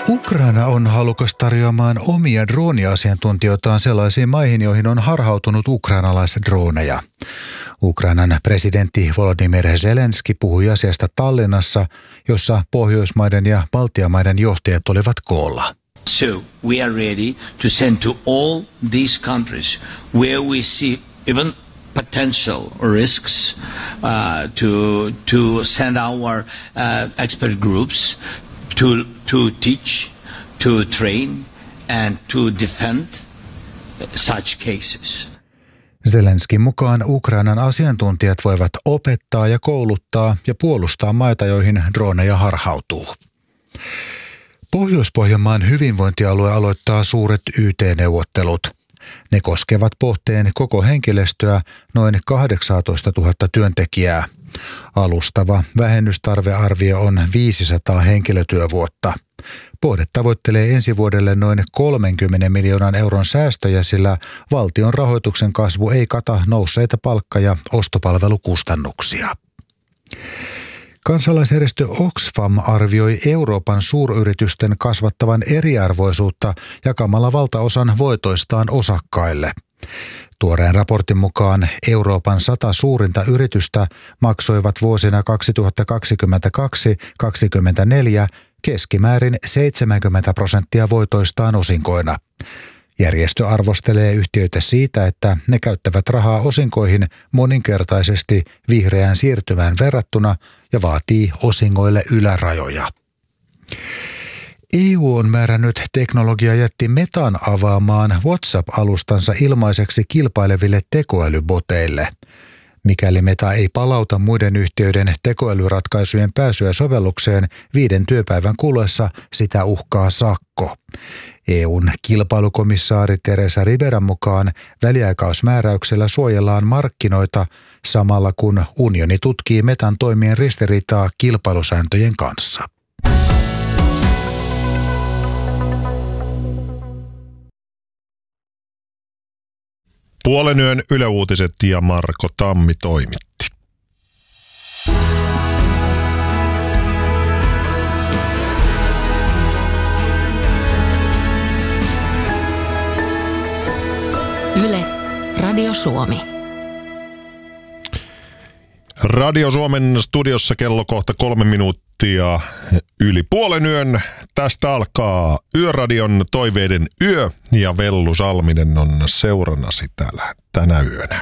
Ukraina on halukas tarjoamaan omia drooniasiantuntijoitaan sellaisiin maihin, joihin on harhautunut ukrainalaisdroneja. Ukrainan presidentti Volodymyr Zelenski puhui asiasta Tallinnassa, jossa Pohjoismaiden ja Baltiamaiden johtajat olivat koolla. So we are ready to send to all these countries where we see even potential risks to send our expert groups to teach, to train and to defend such cases. Zelenskin mukaan Ukrainan asiantuntijat voivat opettaa ja kouluttaa ja puolustaa maita, joihin droneja harhautuu. Pohjois-Pohjanmaan hyvinvointialue aloittaa suuret YT-neuvottelut. Ne koskevat Pohteen koko henkilöstöä, noin 18 000 työntekijää. Alustava vähennystarvearvio on 500 henkilötyövuotta. Pohde tavoittelee ensi vuodelle noin 30 miljoonan euron säästöjä, sillä valtion rahoituksen kasvu ei kata nousseita palkka- ja ostopalvelukustannuksia. Kansalaisjärjestö Oxfam arvioi Euroopan suuryritysten kasvattavan eriarvoisuutta jakamalla valtaosan voitoistaan osakkaille. Tuoreen raportin mukaan Euroopan 100 suurinta yritystä maksoivat vuosina 2022-2024 keskimäärin 70% voitoistaan osinkoina. Järjestö arvostelee yhtiöitä siitä, että ne käyttävät rahaa osinkoihin moninkertaisesti vihreään siirtymään verrattuna ja vaatii osingoille ylärajoja. EU on määrännyt teknologiajätti Metan avaamaan WhatsApp-alustansa ilmaiseksi kilpaileville tekoälyboteille. Mikäli Meta ei palauta muiden yhtiöiden tekoälyratkaisujen pääsyä sovellukseen 5 työpäivän kuluessa, sitä uhkaa sakko. EUn kilpailukomissaari Teresa Riberan mukaan väliaikaismääräyksellä suojellaan markkinoita samalla kun unioni tutkii Metan toimien ristiriitaa kilpailusääntöjen kanssa. Puolen yön Yle Uutiset ja Marko Tammi toimitti. Yle, Radio Suomi. Radio Suomen studiossa kello kohta 3 minuuttia yli puolen yön. Tästä alkaa Yöradion toiveiden yö ja Vellu Salminen on seurannasi täällä tänä yönä.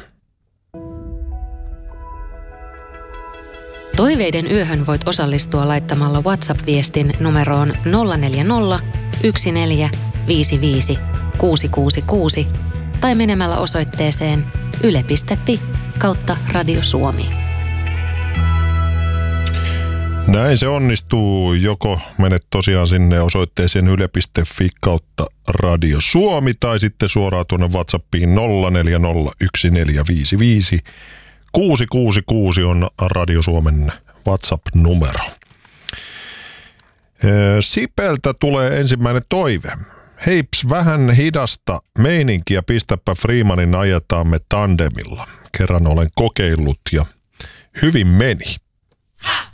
Toiveiden yöhön voit osallistua laittamalla WhatsApp-viestin numeroon 040 14 55 666 tai menemällä osoitteeseen yle.fi/Radio Suomi. Näin se onnistuu. Joko menet tosiaan sinne osoitteeseen yle.fi/Radio Suomi tai sitten suoraan tuonne WhatsAppiin 0401455666 on Radio Suomen WhatsApp-numero. Sipeltä tulee ensimmäinen toive. Heips, vähän hidasta meininkiä, pistäpä Freemanin ajataamme tandemilla. Kerran olen kokeillut ja hyvin meni.